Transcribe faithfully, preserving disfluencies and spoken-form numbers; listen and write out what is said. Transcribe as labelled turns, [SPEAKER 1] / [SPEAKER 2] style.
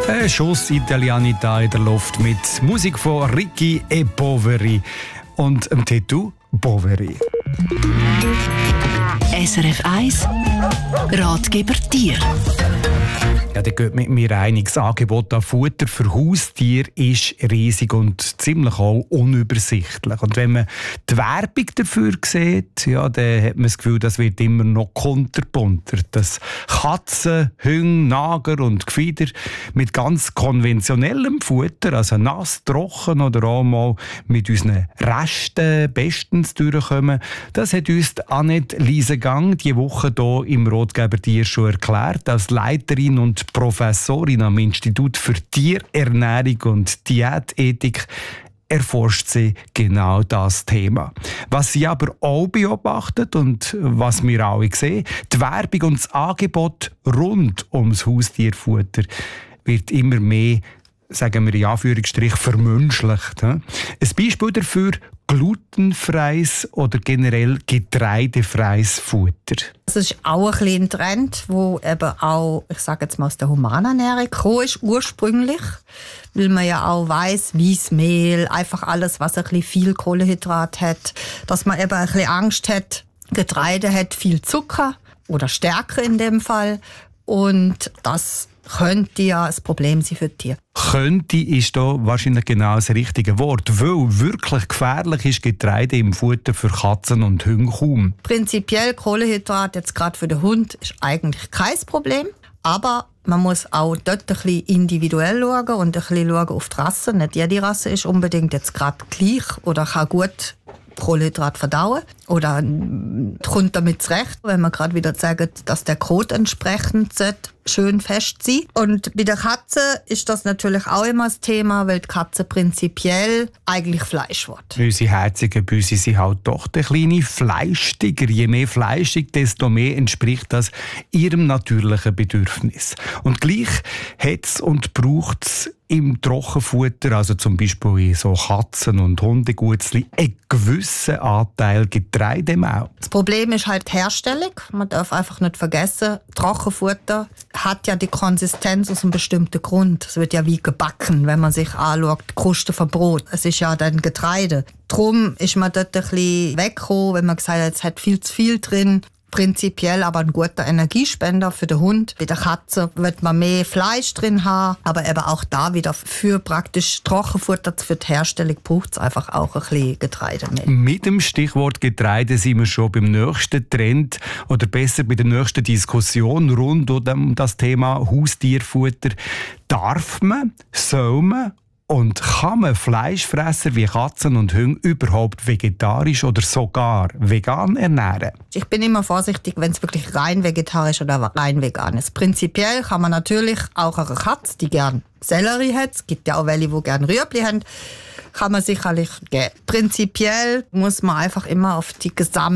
[SPEAKER 1] Ein Schuss Italianità in der Luft mit Musik von Ricky e Poveri und dem Titel Poveri.
[SPEAKER 2] S R F eins Ratgeber Tier.
[SPEAKER 1] Ja, da geht mit mir einig. Das Angebot an Futter für Haustiere ist riesig und ziemlich auch unübersichtlich. Und wenn man die Werbung dafür sieht, ja, dann hat man das Gefühl, das wird immer noch kunterbunter. Dass Katzen, Hunde, Nager und Gefieder mit ganz konventionellem Futter, also nass, trocken oder auch mal mit unseren Resten bestens durchkommen, das hat uns Annette Liesegang diese Woche hier im Ratgeber Tier schon erklärt, als Leiterin und Professorin am Institut für Tierernährung und Diätethik erforscht sie genau das Thema. Was sie aber auch beobachtet und was wir alle sehen, die Werbung und das Angebot rund ums Haustierfutter wird immer mehr, sagen wir in Anführungsstrichen, vermenschlicht. Ein Beispiel dafür: glutenfreies oder generell getreidefreies Futter.
[SPEAKER 3] Das ist auch ein bisschen ein Trend, der eben auch, ich sage jetzt mal, aus der Humanernährung gekommen ist, ursprünglich. Weil man ja auch weiss, Weissmehl, einfach alles, was ein bisschen viel Kohlenhydrat hat. Dass man eben ein bisschen Angst hat, Getreide hat viel Zucker oder Stärke in dem Fall. Und das könnte ja ein Problem sein für die Tiere.
[SPEAKER 1] Könnte ist da wahrscheinlich genau das richtige Wort, weil wirklich gefährlich ist Getreide im Futter für Katzen und Hunde kaum.
[SPEAKER 3] Prinzipiell Kohlenhydrat jetzt gerade für den Hund ist eigentlich kein Problem, aber man muss auch dort ein bisschen individuell schauen und ein bisschen schauen auf die Rasse. Nicht jede Rasse ist unbedingt jetzt gerade gleich oder kann gut Kohlenhydrat verdauen oder kommt damit zurecht, wenn man gerade wieder sagt, dass der Kot entsprechend schön fest sein. Und bei der Katze ist das natürlich auch immer das Thema, weil die Katze prinzipiell eigentlich Fleisch will.
[SPEAKER 1] Unsere herzigen Büsi sind halt doch der kleine Fleischtiger. Je mehr fleischig, desto mehr entspricht das ihrem natürlichen Bedürfnis. Und gleich hat es und braucht es im Trockenfutter, also zum Beispiel in so Katzen- und Hundegutzli, einen gewissen Anteil Getreidemehl.
[SPEAKER 3] Das Problem ist halt die Herstellung. Man darf einfach nicht vergessen, Trockenfutter hat ja die Konsistenz aus einem bestimmten Grund. Es wird ja wie gebacken, wenn man sich anschaut, die Kruste vom Brot. Es ist ja dann Getreide. Darum ist man dort ein bisschen weggekommen, wenn man gesagt hat, es hat viel zu viel drin. Prinzipiell aber ein guter Energiespender für den Hund. Bei der Katze wird man mehr Fleisch drin haben, aber eben auch da wieder für praktisch Trockenfutter für die Herstellung braucht es einfach auch ein bisschen Getreidemehl.
[SPEAKER 1] Mit dem Stichwort Getreide sind wir schon beim nächsten Trend oder besser bei der nächsten Diskussion rund um das Thema Haustierfutter. Darf man, soll man und kann man Fleischfresser wie Katzen und Hunde überhaupt vegetarisch oder sogar vegan ernähren?
[SPEAKER 3] Ich bin immer vorsichtig, wenn es wirklich rein vegetarisch oder rein vegan ist. Prinzipiell kann man natürlich auch eine Katze, die gern Sellerie hat, es gibt ja auch welche, die gern Rüebli haben, kann man sicherlich geben. Prinzipiell muss man einfach immer auf die gesamte